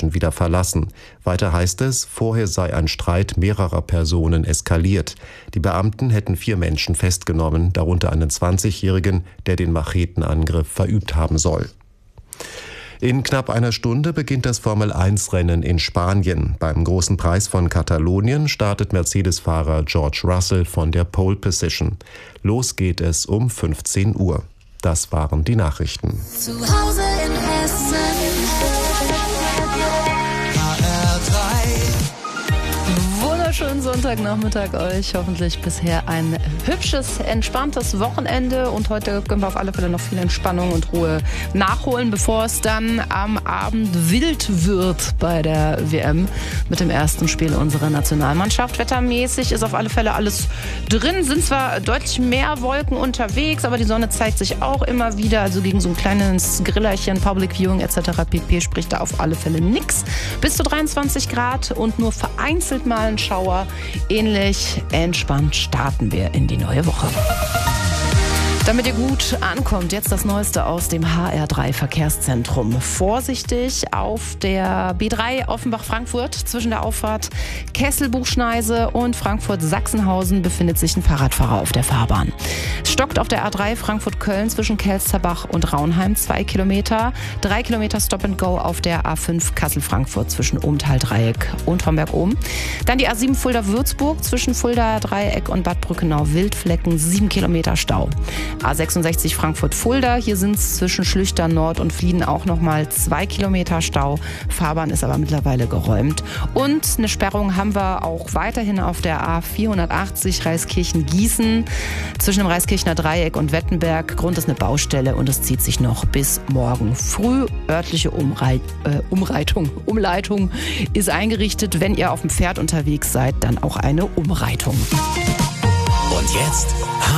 Menschen wieder verlassen. Weiter heißt es, vorher sei ein Streit mehrerer Personen eskaliert. Die Beamten hätten 4 Menschen festgenommen, darunter einen 20-Jährigen, der den Machetenangriff verübt haben soll. In knapp einer Stunde beginnt das Formel-1-Rennen in Spanien. Beim Großen Preis von Katalonien startet Mercedes-Fahrer George Russell von der Pole Position. Los geht es um 15 Uhr. Das waren die Nachrichten. Zu Hause in Hessen. Wunderschönen Sonntagnachmittag euch. Hoffentlich bisher ein hübsches, entspanntes Wochenende. Und heute können wir auf alle Fälle noch viel Entspannung und Ruhe nachholen, bevor es dann am Abend wild wird bei der WM mit dem ersten Spiel unserer Nationalmannschaft. Wettermäßig ist auf alle Fälle alles drin. Sind zwar deutlich mehr Wolken unterwegs, aber die Sonne zeigt sich auch immer wieder. Also gegen so ein kleines Grillerchen, Public Viewing etc. pp. Spricht da auf alle Fälle nichts. Bis zu 23 Grad und nur vereinzelt mal ein Schauer. Ähnlich entspannt starten wir in die neue Woche. Damit ihr gut ankommt, jetzt das Neueste aus dem HR3 Verkehrszentrum. Vorsichtig auf der B3 Offenbach-Frankfurt zwischen der Auffahrt Kessel-Buchschneise und Frankfurt-Sachsenhausen befindet sich ein Fahrradfahrer auf der Fahrbahn. Es stockt auf der A3 Frankfurt-Köln zwischen Kelsterbach und Raunheim 2 Kilometer. 3 Kilometer Stop-and-Go auf der A5 Kassel-Frankfurt zwischen Ohmtal-Dreieck und Homberg-Ohm. Dann die A7 Fulda-Würzburg zwischen Fulda-Dreieck und Bad Brückenau-Wildflecken 7 Kilometer Stau. A66 Frankfurt-Fulda, hier sind es zwischen Schlüchtern Nord und Flieden auch nochmal 2 Kilometer Stau. Fahrbahn ist aber mittlerweile geräumt. Und eine Sperrung haben wir auch weiterhin auf der A480 Reiskirchen-Gießen zwischen dem Reiskirchner Dreieck und Wettenberg. Grund ist eine Baustelle und es zieht sich noch bis morgen früh. Örtliche Umleitung ist eingerichtet. Wenn ihr auf dem Pferd unterwegs seid, dann auch eine Umreitung. Und jetzt